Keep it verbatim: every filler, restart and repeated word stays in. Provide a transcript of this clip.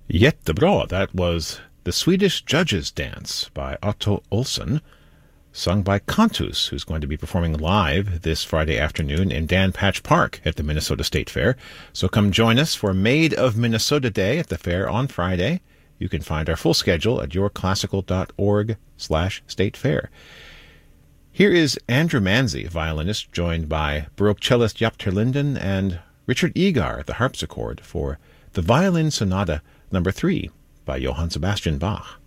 Jättebra. That was The Swedish Judge's Dance by Otto Olsson, sung by Cantus, who's going to be performing live this Friday afternoon in Dan Patch Park at the Minnesota State Fair. So come join us for Made of Minnesota Day at the fair on Friday. You can find our full schedule at yourclassical.org slash state fair. Here is Andrew Manzi, violinist, joined by Baroque cellist Jaap ter Linden and Richard Egar, the harpsichord, for the Violin Sonata number three by Johann Sebastian Bach.